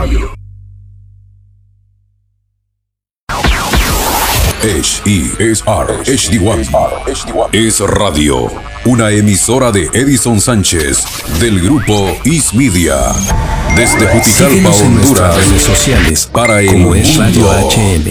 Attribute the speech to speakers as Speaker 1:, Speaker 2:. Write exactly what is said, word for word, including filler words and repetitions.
Speaker 1: H E S R H D uno es radio, una emisora de Edison Sánchez del grupo Is Media. Desde Juticalpa,
Speaker 2: Síguenos en
Speaker 1: Honduras,
Speaker 2: nuestras redes sociales
Speaker 1: para el
Speaker 2: como es Radio
Speaker 1: mundo.
Speaker 2: H M.